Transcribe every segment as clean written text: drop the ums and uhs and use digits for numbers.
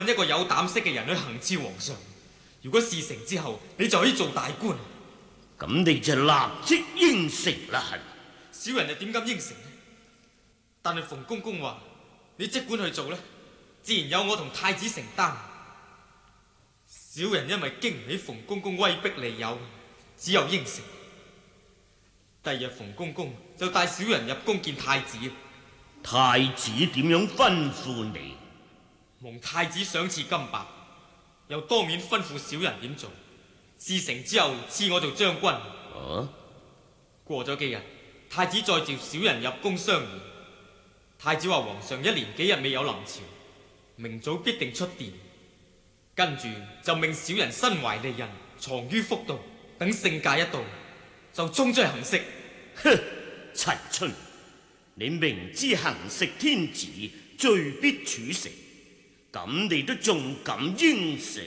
一個有膽識嘅人去行刺皇上。如果事成之後，你就可以做大官。 咁你就立即應承啦，係咪？ 小人又點敢應承呢？但係馮公公話，你即管去做呢，自然有我同太子承擔。小人因為經唔起馮公公威逼利誘，只有應承。第二日馮公公就帶小人入宮見太子。 太子點樣吩咐你？ 蒙太子賞賜金帛，又當面吩咐小人點做。事成之後賜我做將軍。過咗幾日，太子再召小人入宮商議。太子話皇上一連幾日未有臨朝，明早必定出殿。跟住就命小人身懷利刃，藏於福道，等聖駕一到就衝出去行刺。 哼，陳春，你明知行刺天子，罪必處成，咁你都仲敢應承？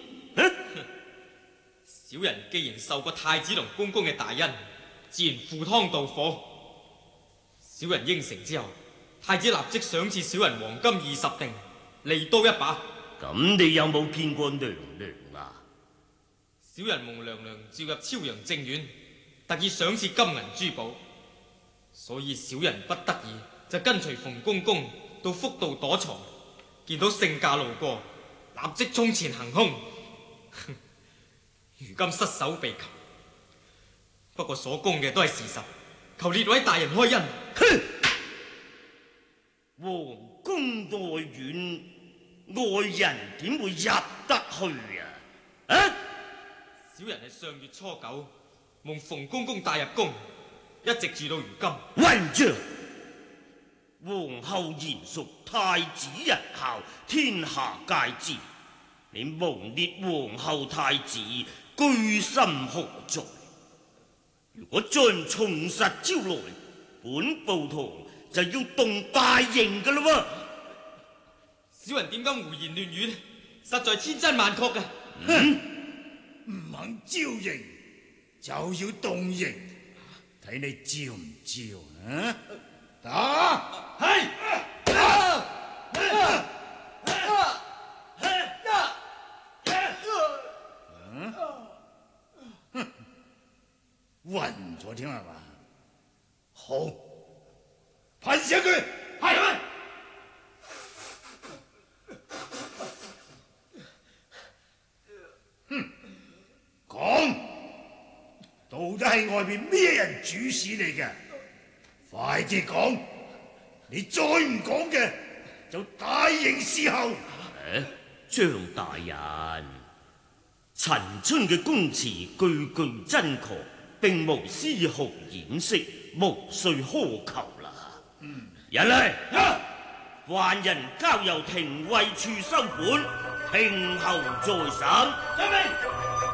小人既然受過太子同公公嘅大恩，自然赴湯蹈火。小人應承之後，太子立即賞賜小人黃金20錠，利刀1把。 咁你有冇見過娘娘啊？ 小人蒙娘娘召入超陽正院，特意賞賜金銀珠寶，所以小人不得已就跟隨馮公公到福道躲藏，見到聖駕路過，立即衝前行兇。如今失手被擒，不過所供嘅都係事實，求列位大人開恩。 哼！皇宮內院，外人點會入得去啊？ 小人係上月初9蒙馮公公帶入宮，一直住到如今。 混帳！皇后言屬太子仁孝，天下皆知。你誣衊皇后太子，居心何在？如果再唔從實招來，本部堂就要動大刑噶啦喎！ 小人點敢胡言亂語呢？實在千真萬確噶。 唔肯招刑就要動刑，睇你招唔招啊？打！係！暈咗添係嘛？好，噴死佢！係。講，到底係外邊咩人主使你嘅？快啲講！你再唔講嘅，就大刑伺候。 張大人，陳春嘅供詞句句真確，並無絲毫掩飾，無需苛求啦。人嚟，犯人交由廷尉處收管，聽候再審。